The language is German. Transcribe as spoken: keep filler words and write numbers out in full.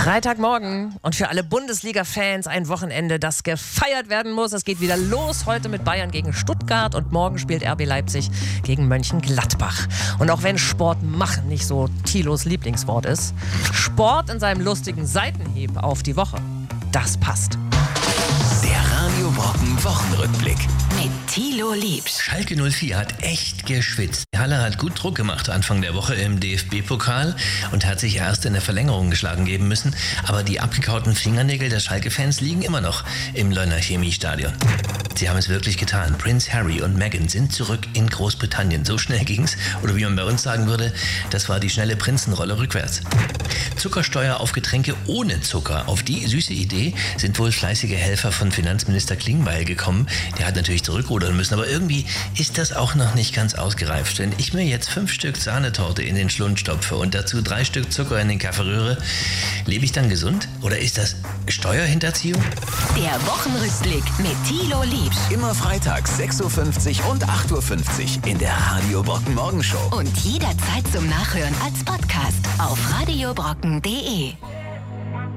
Freitagmorgen und für alle Bundesliga-Fans ein Wochenende, das gefeiert werden muss. Es geht wieder los heute mit Bayern gegen Stuttgart und morgen spielt R B Leipzig gegen Mönchengladbach. Und auch wenn Sport machen nicht so Thilos Lieblingswort ist, Sport in seinem lustigen Seitenhieb auf die Woche, das passt. Der Radio Brocken Wochenrückblick. Mit Thilo Liebsch. Schalke null vier hat echt geschwitzt. Halle hat gut Druck gemacht Anfang der Woche im D F B-Pokal und hat sich erst in der Verlängerung geschlagen geben müssen. Aber die abgekauten Fingernägel der Schalke-Fans liegen immer noch im Leuna Chemiestadion. Sie haben es wirklich getan. Prinz Harry und Meghan sind zurück in Großbritannien. So schnell ging's, oder wie man bei uns sagen würde, das war die schnelle Prinzenrolle rückwärts. Zuckersteuer auf Getränke ohne Zucker. Auf die süße Idee sind wohl fleißige Helfer von Finanzminister Klingbeil gekommen. Der hat natürlich zurückrudern müssen, aber irgendwie ist das auch noch nicht ganz ausgereift. Wenn ich mir jetzt fünf Stück Sahnetorte in den Schlund stopfe und dazu drei Stück Zucker in den Kaffee rühre, lebe ich dann gesund? Oder ist das Steuerhinterziehung? Der Wochenrückblick mit Thilo Liebsch. Immer freitags sechs Uhr fünfzig und acht Uhr fünfzig in der Radio Brocken Morgenshow. Und jederzeit zum Nachhören als Podcast auf radiobrocken punkt de.